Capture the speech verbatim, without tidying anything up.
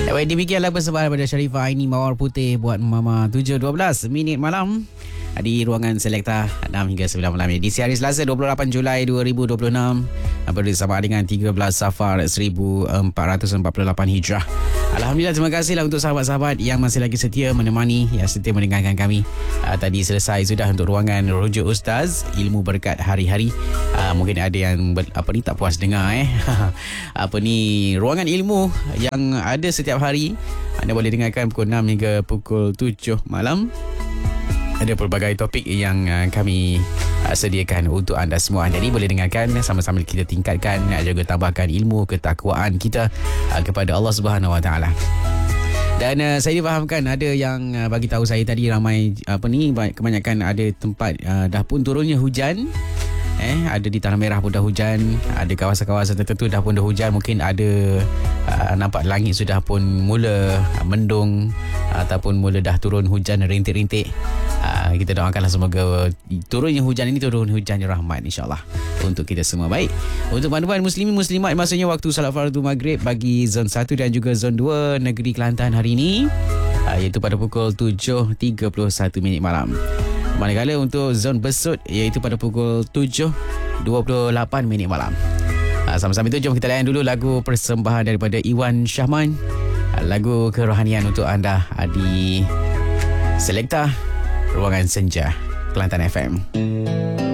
Baik, demikianlah persembahan daripada Sharifah Aini Mawar Putih buat Mama tujuh dua belas minit malam di ruangan Selekta enam hingga sembilan malam ini. Di hari Selasa dua puluh lapan Julai dua ribu dua puluh enam bersama dengan tiga belas Safar seribu empat ratus empat puluh lapan Hijrah. Alhamdulillah, terima kasihlah untuk sahabat-sahabat yang masih lagi setia menemani, yang setia mendengarkan kami. Uh, tadi selesai sudah untuk ruangan Rujuk Ustaz Ilmu Berkat Hari-Hari. Uh, mungkin ada yang ber, apa ni tak puas dengar eh. Apa ni ruangan ilmu yang ada setiap hari. Anda boleh dengarkan pukul enam hingga pukul tujuh malam. Ada pelbagai topik yang uh, kami uh, sediakan untuk anda semua. Jadi boleh dengarkan, sama-sama kita tingkatkan uh, juga tambahkan ilmu ketakwaan kita uh, kepada Allah Subhanahu Wa Taala. Dan uh, saya difahamkan ada yang uh, bagi tahu saya tadi ramai apa ni kebanyakan ada tempat uh, dah pun turunnya hujan. Eh, ada di Tanah Merah pun dah hujan, ada kawasan-kawasan tertentu dah pun dah hujan, mungkin ada uh, nampak langit sudah pun mula uh, mendung uh, ataupun mula dah turun hujan rintik-rintik. Uh, kita doakanlah semoga turunnya hujan ini turun hujan rahmat insya-Allah untuk kita semua. Baik, untuk panduan muslimin muslimat maksudnya waktu salat fardu maghrib bagi zon satu dan juga zon dua negeri Kelantan hari ini uh, iaitu pada pukul tujuh tiga puluh satu minit malam. Manakala untuk zon Besut iaitu pada pukul tujuh dua puluh lapan minit malam. Sama-sama itu jom kita layan dulu lagu persembahan daripada Iwan Syahman, lagu kerohanian untuk anda di Selekta Ruangan Senja Kelantan F M.